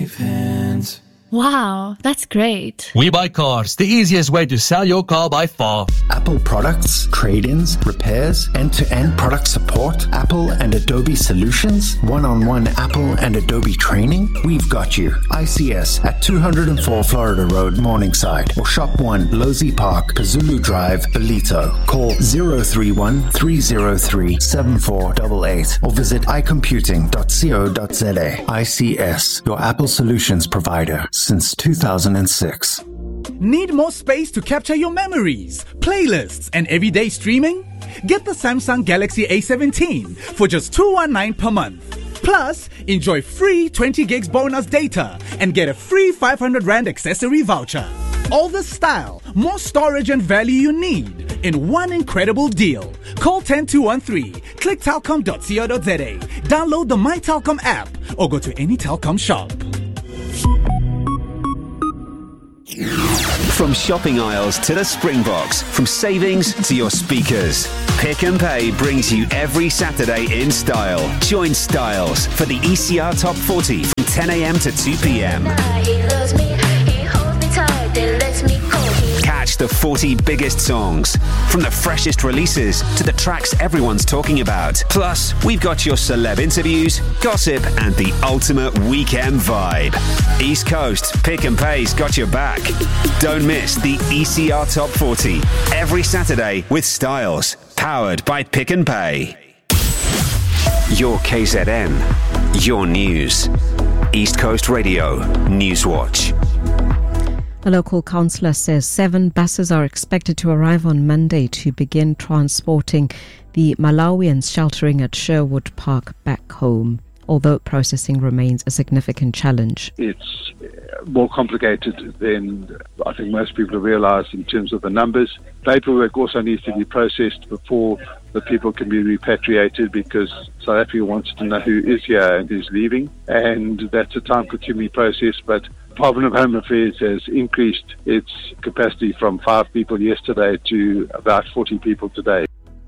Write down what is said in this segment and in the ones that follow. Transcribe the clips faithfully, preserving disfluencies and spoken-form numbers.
safe hands. Wow, that's great. We Buy Cars, the easiest way to sell your car by far. Apple products, trade-ins, repairs, end-to-end product support, Apple and Adobe solutions, one-on-one Apple and Adobe training. We've got you. I C S at two oh four Florida Road, Morningside, or Shop one, Losey Park, Pazulu Drive, Belito. Call zero three one, three zero three, seven four eight eight or visit i computing dot co dot z a. I C S, your Apple solutions provider since two thousand six. Need more space to capture your memories, playlists, and everyday streaming? Get the Samsung Galaxy A seventeen for just two hundred nineteen per month. Plus, enjoy free twenty gigs bonus data and get a free five hundred rand accessory voucher. All the style, more storage and value you need in one incredible deal. Call one oh two one three, click telcom dot co dot z a, download the My Telkom app or go to any Telkom shop. From shopping aisles to the Springboks, from savings to your speakers, Pick and Pay brings you every Saturday in style. Join Styles for the E C R Top forty from ten a.m. to two p.m. Catch the forty biggest songs, from the freshest releases to the tracks everyone's talking about. Plus, we've got your celeb interviews, gossip, and the ultimate weekend vibe. East Coast, Pick and Pay's got your back. Don't miss the E C R Top forty every Saturday with Styles, powered by Pick and Pay. Your K Z N, your news. East Coast Radio, Newswatch. A local councillor says seven buses are expected to arrive on Monday to begin transporting the Malawians sheltering at Sherwood Park back home, although processing remains a significant challenge. It's more complicated than I think most people realise in terms of the numbers. Paperwork also needs to be processed before the people can be repatriated, because South Africa wants to know who is here and who's leaving, and that's a time-consuming process. But Department of Home Affairs has increased its capacity from five people yesterday to about forty people today.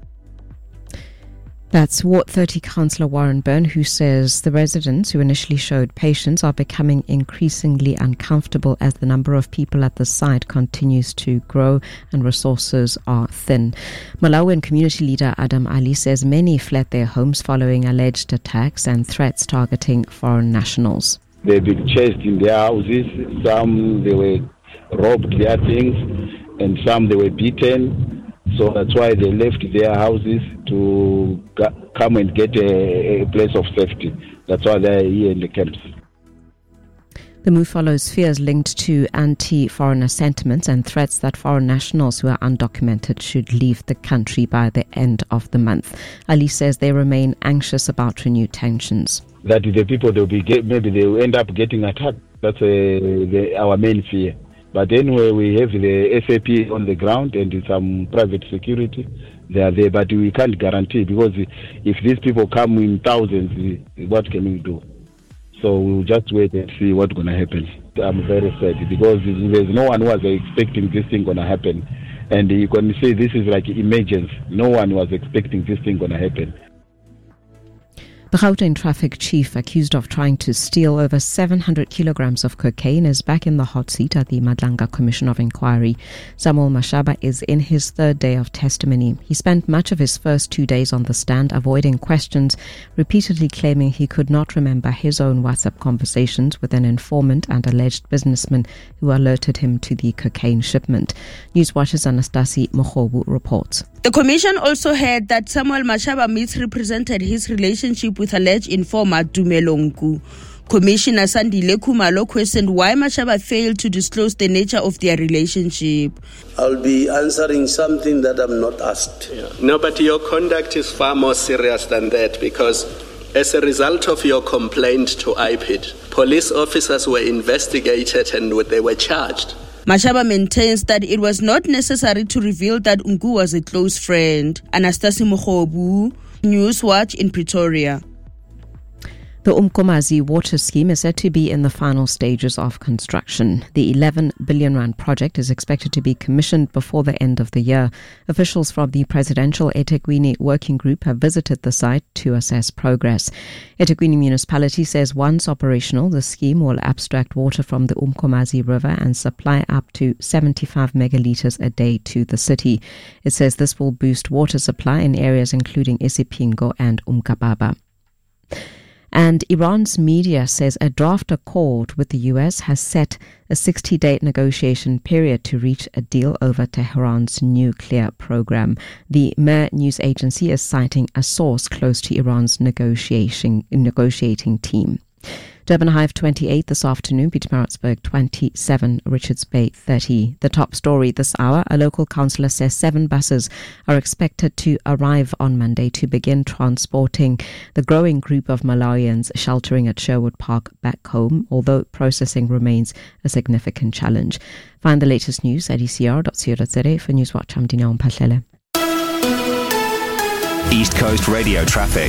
That's Ward thirty Councillor Warren Byrne, who says the residents who initially showed patience are becoming increasingly uncomfortable as the number of people at the site continues to grow and resources are thin. Malawian community leader Adam Ali says many fled their homes following alleged attacks and threats targeting foreign nationals. They've been chased in their houses. Some they were robbed their things, and some they were beaten. So that's why they left their houses to ga- come and get a, a place of safety. That's why they're here in the camps. The move follows fears linked to anti-foreigner sentiments and threats that foreign nationals who are undocumented should leave the country by the end of the month. Ali says they remain anxious about renewed tensions. That the people, they'll be get, maybe they will end up getting attacked. That's uh, the, our main fear. But anyway, we have the S A P on the ground and some private security. They are there, but we can't guarantee, because if these people come in thousands, what can we do? So we'll just wait and see what's going to happen. I'm very sad, because there's no one who was expecting this thing going to happen. And you can say this is like emergency. No one was expecting this thing going to happen. The Gauteng traffic chief, accused of trying to steal over seven hundred kilograms of cocaine, is back in the hot seat at the Madlanga Commission of Inquiry. Samuel Mashaba is in his third day of testimony. He spent much of his first two days on the stand avoiding questions, repeatedly claiming he could not remember his own WhatsApp conversations with an informant and alleged businessman who alerted him to the cocaine shipment. Newswatch's Anastasi Mokhobu reports. The commission also heard that Samuel Mashaba misrepresented his relationship with alleged informer Dumelo Nku. Commissioner Sandile Khumalo questioned why Mashaba failed to disclose the nature of their relationship. I'll be answering something that I'm not asked. Yeah. No, but your conduct is far more serious than that, because as a result of your complaint to I P I D, police officers were investigated and they were charged. Mashaba maintains that it was not necessary to reveal that Nku was a close friend. Anastasi Mokhobu, Newswatch in Pretoria. The Umkomazi water scheme is said to be in the final stages of construction. The eleven billion rand project is expected to be commissioned before the end of the year. Officials from the Presidential eThekwini Working Group have visited the site to assess progress. eThekwini Municipality says once operational, the scheme will abstract water from the Umkomazi River and supply up to seventy-five megalitres a day to the city. It says this will boost water supply in areas including Isipingo and Umkababa. And Iran's media says a draft accord with the U S has set a sixty-day negotiation period to reach a deal over Tehran's nuclear program. The Mehr news agency is citing a source close to Iran's negotiating, negotiating team. Durban Hive twenty-eight this afternoon, Pietermaritzburg twenty-seven, Richards Bay thirty. The top story this hour, a local councillor says seven buses are expected to arrive on Monday to begin transporting the growing group of Malawians sheltering at Sherwood Park back home, although processing remains a significant challenge. Find the latest news at e c r dot co dot z a. For Newswatch, I'm Dineo Mphahlele. East Coast Radio traffic.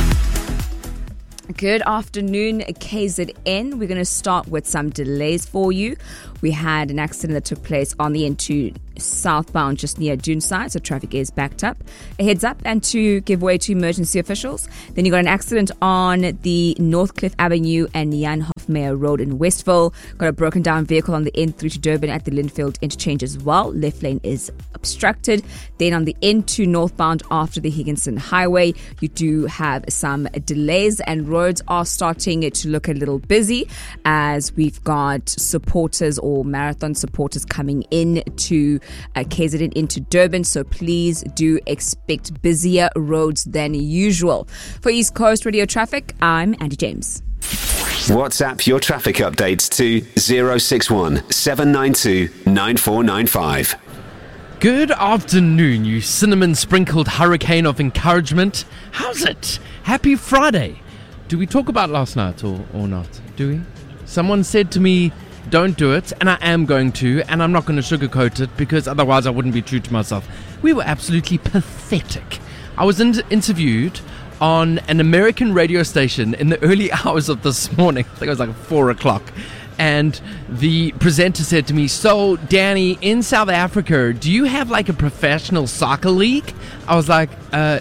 Good afternoon, K Z N. We're going to start with some delays for you. We had an accident that took place on the N two southbound just near Duneside, so traffic is backed up. A heads up and to give way to emergency officials. Then you got an accident on the Northcliffe Avenue and Jan Hofmeyer Road in Westville. Got a broken down vehicle on the N three to Durban at the Linfield interchange as well. Left lane is obstructed. Then on the N two northbound after the Higginson Highway, you do have some delays and roads are starting to look a little busy as we've got supporters or marathon supporters coming in to uh, K Z N into Durban, so please do expect busier roads than usual. For East Coast Radio Traffic, I'm Andy James. WhatsApp your traffic updates to zero six one seven nine two nine four nine five. Good afternoon, you cinnamon-sprinkled hurricane of encouragement. How's it? Happy Friday. Do we talk about last night or, or not? Do we? Someone said to me, don't do it, and I am going to, and I'm not going to sugarcoat it because otherwise I wouldn't be true to myself. We were absolutely pathetic. I was in- interviewed on an American radio station in the early hours of this morning. I think it was like four o'clock. And the presenter said to me, so, Danny, in South Africa, do you have like a professional soccer league? I was like, uh,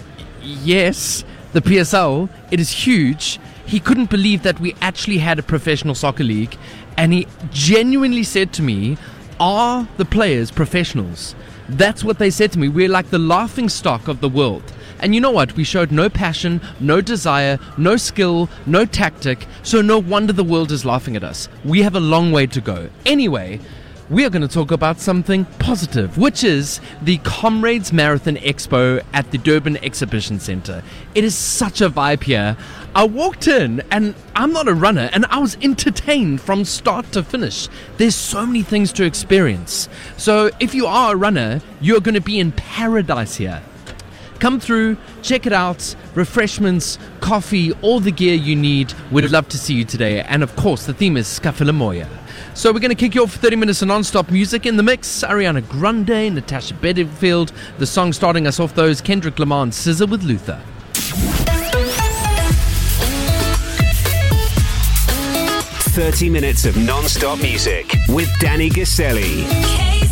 yes, the P S L. It is huge. He couldn't believe that we actually had a professional soccer league. And he genuinely said to me, are the players professionals? That's what they said to me. We're like the laughing stock of the world. And you know what? We showed no passion, no desire, no skill, no tactic. So no wonder the world is laughing at us. We have a long way to go. Anyway, we are going to talk about something positive, which is the Comrades Marathon Expo at the Durban Exhibition Centre. It is such a vibe here. I walked in, and I'm not a runner, and I was entertained from start to finish. There's so many things to experience. So if you are a runner, you're going to be in paradise here. Come through, check it out, refreshments, coffee, all the gear you need. We'd love to see you today. And of course, the theme is Skafalamoya. So we're going to kick you off for thirty minutes of non-stop music in the mix. Ariana Grande, Natasha Bedingfield. The song starting us off, those Kendrick Lamar and S Z A with Luther. thirty minutes of non-stop music with Danny Gaselli.